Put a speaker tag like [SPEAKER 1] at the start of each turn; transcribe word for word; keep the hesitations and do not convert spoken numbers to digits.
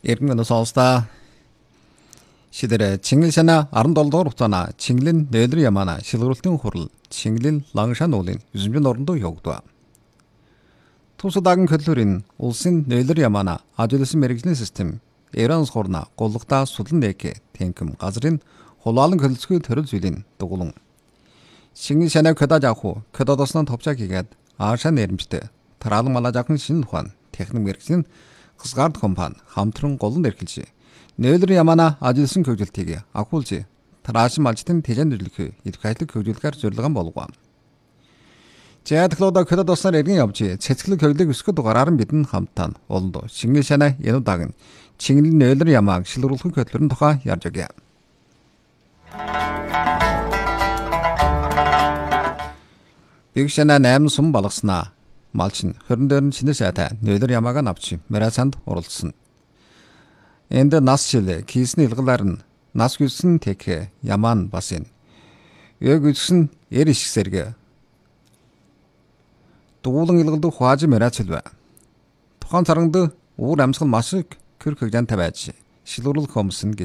[SPEAKER 1] Иргэн сонсда 시대의 칭일샤나 아름돌도 없잖아 칭린 내들이 야마나 실그룹등 호를 칭린 랑산 올린 유즘전 어른도 욕도와 투수다근 그들인 올신 내들이 야마나 아주들스 메릭진 시스템 에런 소르나 골룩다 수든 내게 탱금 가즈린 홀라는 그들스그 들을 줄인 도굴ung 칭일샤나 그다자고 그다도스는 덥자기가 아샤 내림시대 тараалан малажахан шинэ ухаан техник мэрэгжлийн хасгард компани хамтран голон эрхэлж нээлэр ямана ажилласан хөгжилтийг агуулж тараашин малчтын тэжэн нэрлэх ирэх ажлыг хөгжүүлэхээр зорилгон болгоо. Жаадлуудаа хөдөө туснаар эргэн явж цэцгэлэг хөгжлийг өсгөх дугаараар нь бидэн хамтаа олондоо шингэн шанаа януудаг нь чингэн нээлэр ямааг шилрүүлэх хөтлөрн тухай ярьж өгье. Бигшана найм сум балгаснаа малчин хөрөн дээр нь шинэ сайтай нээлэр ямаага навч мерасанд оролцсон. Энд нас шилэ кисний илгалаар нь нас гүсэн тэх ямаан бас энэ. Яг гүсэн эр ишг сэргэ. Дуулан илгалд хуаж мерацэлвэ. Тухайн царангд уур амьсгал маш их хөр хөгжан тавиаж шилрүүлэх хомсон